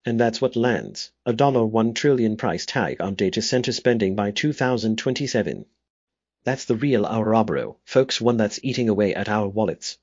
And that's what lands, a $1 trillion price tag on data center spending by 2027. That's the real Ouroboros, folks, one that's eating away at our wallets.